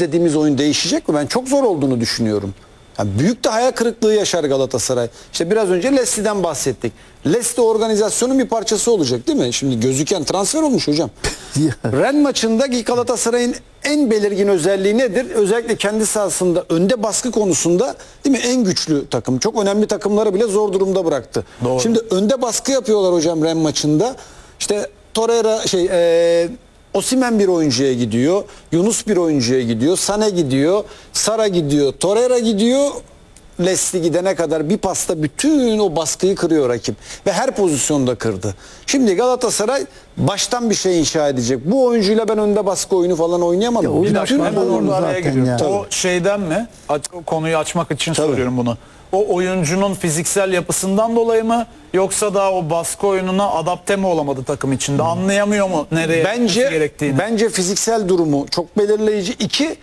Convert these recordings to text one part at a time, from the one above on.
izlediğimiz oyun değişecek mi? Ben çok zor olduğunu düşünüyorum. Yani büyük de hayal kırıklığı yaşar Galatasaray. İşte biraz önce Leslie'den bahsettik. Leslie organizasyonun bir parçası olacak değil mi? Şimdi gözüken transfer olmuş hocam. Ren maçındaki Galatasaray'ın en belirgin özelliği nedir? Özellikle kendi sahasında önde baskı konusunda değil mi? En güçlü takım. Çok önemli takımları bile zor durumda bıraktı. Doğru. Şimdi önde baskı yapıyorlar hocam Ren maçında. İşte Torreira Osimhen bir oyuncuya gidiyor. Yunus bir oyuncuya gidiyor. Sane gidiyor. Sara gidiyor. Torreira gidiyor. Leslie gidene kadar bir pasta bütün o baskıyı kırıyor rakip. Ve her pozisyonda kırdı. Şimdi Galatasaray baştan bir şey inşa edecek. Bu oyuncuyla ben önde baskı oyunu falan oynayamam. Ya, Bir dakika hemen orada araya zaten giriyorum. ya. O şeyden mi? Konuyu açmak için soruyorum bunu. O oyuncunun fiziksel yapısından dolayı mı yoksa da o baskı oyununa adapte mi olamadı takım içinde? Anlayamıyor mu nereye gitmesi gerektiğini? Bence fiziksel durumu çok belirleyici. İki,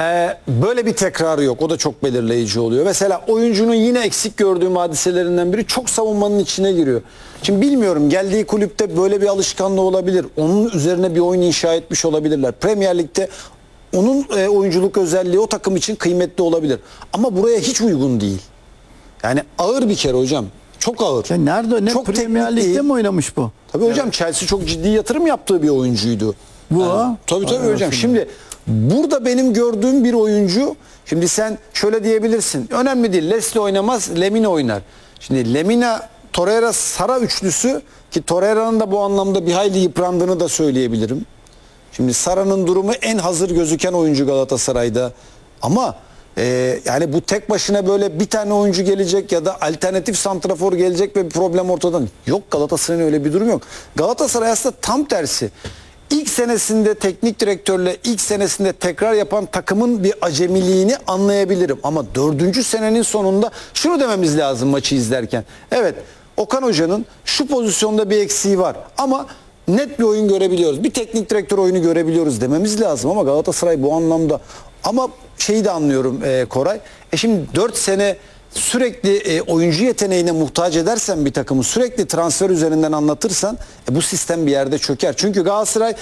böyle bir tekrarı yok. O da çok belirleyici oluyor. Mesela oyuncunun yine eksik gördüğüm hadiselerinden biri çok savunmanın içine giriyor. Şimdi bilmiyorum, geldiği kulüpte böyle bir alışkanlığı olabilir. Onun üzerine bir oyun inşa etmiş olabilirler. Premier Lig'de onun oyunculuk özelliği o takım için kıymetli olabilir. Ama buraya hiç uygun değil. Yani ağır bir kere hocam. Çok ağır. Ya nerede? Ne çok Premier Lig'de mi oynamış bu? Tabii hocam, Chelsea çok ciddi yatırım yaptığı bir oyuncuydu. Bu Tabii hocam. Şimdi burada benim gördüğüm bir oyuncu, şimdi sen şöyle diyebilirsin. Önemli değil. Leslie oynamaz, Lemina oynar. Şimdi Lemina, Torreira, Sara üçlüsü, ki Torreira'nın da bu anlamda bir hayli yıprandığını da söyleyebilirim. Şimdi Sara'nın durumu en hazır gözüken oyuncu Galatasaray'da. Ama yani bu tek başına böyle bir tane oyuncu gelecek ya da alternatif santrafor gelecek ve bir problem ortadan yok. Galatasaray'ın öyle bir durum yok. Galatasaray aslında tam tersi. İlk senesinde teknik direktörle ilk senesinde tekrar yapan takımın bir acemiliğini anlayabilirim. Ama 4. senenin sonunda şunu dememiz lazım maçı izlerken. Evet, Okan Hoca'nın şu pozisyonda bir eksiği var ama net bir oyun görebiliyoruz. Bir teknik direktör oyunu görebiliyoruz dememiz lazım ama Galatasaray bu anlamda, ama şeyi de anlıyorum Koray. Şimdi 4 sene sürekli oyuncu yeteneğine muhtaç edersen bir takımı, sürekli transfer üzerinden anlatırsan bu sistem bir yerde çöker. Çünkü Galatasaray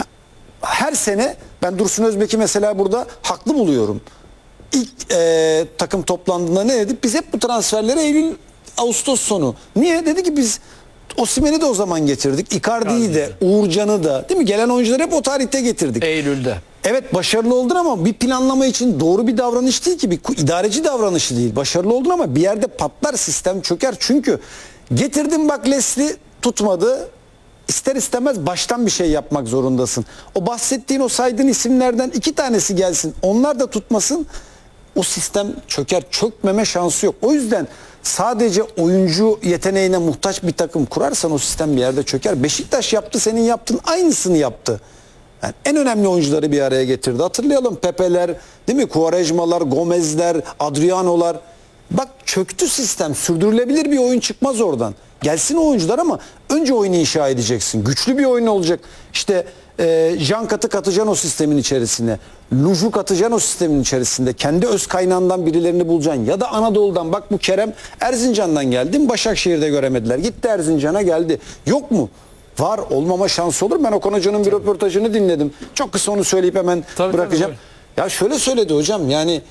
her sene, ben Dursun Özbek'i mesela burada haklı buluyorum. İlk takım toplandığında ne dedik? Biz hep bu transferleri Eylül, Ağustos sonu. Niye? Dedi ki biz Osimhen'i de o zaman getirdik. Icardi'yi de, Uğurcan'ı da, değil mi? Gelen oyuncuları hep o tarihte getirdik. Eylül'de. Evet, başarılı oldun ama bir planlama için doğru bir davranış değil ki, bir idareci davranışı değil. Başarılı oldun ama bir yerde patlar, sistem çöker. Çünkü getirdin bak, Leslie tutmadı. İster istemez baştan bir şey yapmak zorundasın. O bahsettiğin, o saydığın isimlerden 2 tanesi gelsin. Onlar da tutmasın. O sistem çöker. Çökmeme şansı yok. O yüzden sadece oyuncu yeteneğine muhtaç bir takım kurarsan o sistem bir yerde çöker. Beşiktaş yaptı, senin yaptığın aynısını yaptı. Yani en önemli oyuncuları bir araya getirdi. Hatırlayalım, Pepe'ler, değil mi? Quaresma'lar, Gomez'ler, Adriano'lar. Bak, çöktü sistem. Sürdürülebilir bir oyun çıkmaz oradan. Gelsin o oyuncular ama önce oyunu inşa edeceksin. Güçlü bir oyun olacak. İşte Jean Kat'ı katacaksın o sistemin içerisine. Luj'u katacaksın o sistemin içerisinde. Kendi öz kaynağından birilerini bulacaksın. Ya da Anadolu'dan, bak bu Kerem Erzincan'dan geldi. Başakşehir'de göremediler. Gitti Erzincan'a, geldi. Yok mu? Var, olmama şansı olur. Ben Okan Hoca'nın bir röportajını dinledim. Çok kısa onu söyleyip hemen bırakacağım. Ya şöyle söyledi hocam, yani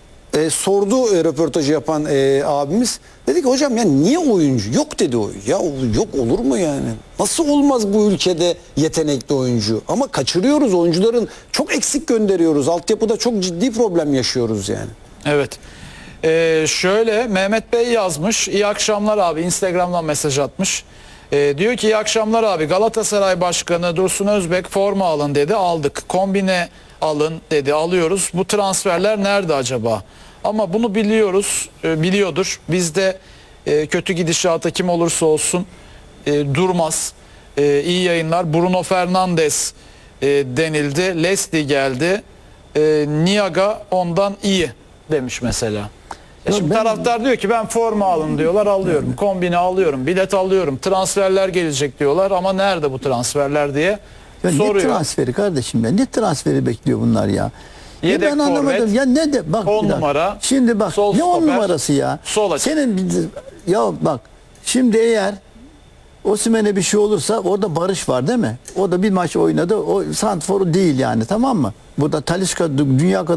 sordu röportajı yapan abimiz. Dedi ki hocam, ya niye oyuncu? Yok dedi o. Ya yok, olur mu yani? Nasıl olmaz bu ülkede yetenekli oyuncu? Ama kaçırıyoruz, oyuncuların çok eksik gönderiyoruz. Altyapıda çok ciddi problem yaşıyoruz yani. Evet. Şöyle Mehmet Bey yazmış. İyi akşamlar abi. Instagram'dan mesaj atmış. Diyor ki iyi akşamlar abi. Galatasaray Başkanı Dursun Özbek forma alın dedi. Aldık. Kombine alın dedi. Alıyoruz. Bu transferler nerede acaba? Ama bunu biliyoruz. Biliyordur. Bizde kötü gidişata kim olursa olsun durmaz. İyi yayınlar. Bruno Fernandes denildi. Leslie geldi. Niaga ondan iyi demiş mesela. Şimdi taraftar diyor ki ben forma alın diyorlar, alıyorum. Kombine alıyorum, bilet alıyorum. Transferler gelecek diyorlar ama nerede bu transferler diye ya soruyor. Ne transferi kardeşim ya? Ne transferi bekliyor bunlar ya? Yedek ben anlamadım. forvet, Ya ne de bak 10 numara. Şimdi bak, sol ne 10 stoper, numarası ya? sol açık. Senin ya bak, şimdi eğer Osimhen'e bir şey olursa orada Barış var değil mi? O da bir maç oynadı. O santrforu değil yani, tamam mı? Burada Talisca dünya kadar